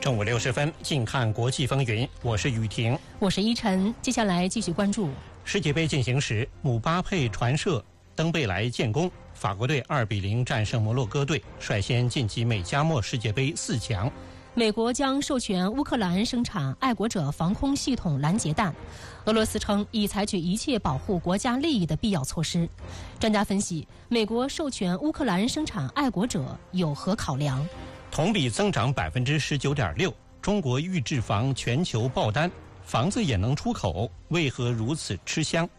正午60分，近看国际风云，我是雨婷， 我是依晨。接下来继续关注世界杯进行时，姆巴佩传射，登贝莱建功，法国队2-0战胜摩洛哥队，率先晋级美加墨世界杯4强。 美国将授权乌克兰生产爱国者防空系统拦截弹，俄罗斯称已采取一切保护国家利益的必要措施。专家分析，美国授权乌克兰生产爱国者有何考量？ 同比增长19.6%，中国预制房全球爆单，房子也能出口，为何如此吃香？